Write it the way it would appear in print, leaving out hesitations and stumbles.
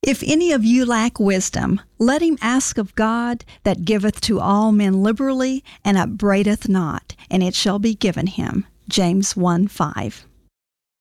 If any of you lack wisdom, let him ask of God that giveth to all men liberally and upbraideth not, and it shall be given him. James 1:5.